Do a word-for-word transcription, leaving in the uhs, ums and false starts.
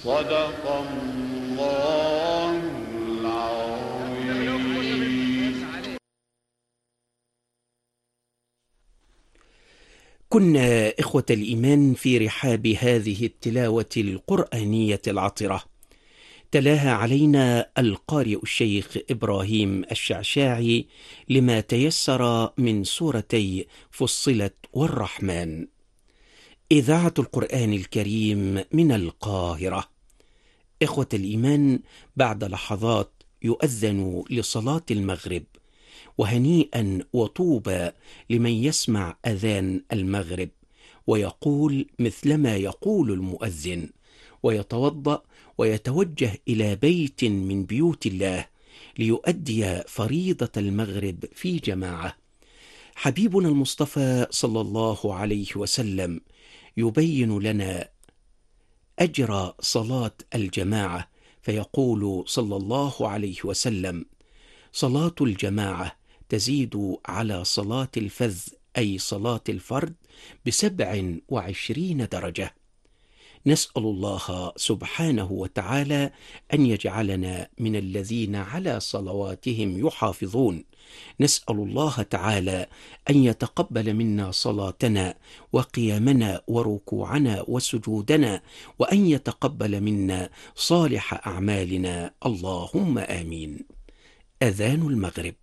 صدق الله العظيم. كنا إخوة الإيمان في رحاب هذه التلاوة القرآنية العطرة، تلاها علينا القارئ الشيخ إبراهيم الشعشاعي لما تيسر من سورتي فصلت والرحمن. إذاعة القرآن الكريم من القاهرة. إخوة الإيمان، بعد لحظات يؤذن لصلاة المغرب، وهنيئا وطوبى لمن يسمع أذان المغرب ويقول مثلما يقول المؤذن، ويتوضأ ويتوجه إلى بيت من بيوت الله ليؤدي فريضة المغرب في جماعة. حبيبنا المصطفى صلى الله عليه وسلم يبين لنا أجر صلاة الجماعة، فيقول صلى الله عليه وسلم: صلاة الجماعة تزيد على صلاة الفذ، أي صلاة الفرد، بسبع وعشرين درجة. نسأل الله سبحانه وتعالى أن يجعلنا من الذين على صلواتهم يحافظون. نسأل الله تعالى أن يتقبل منا صلاتنا وقيامنا وركوعنا وسجودنا، وأن يتقبل منا صالح أعمالنا، اللهم آمين. أذان المغرب.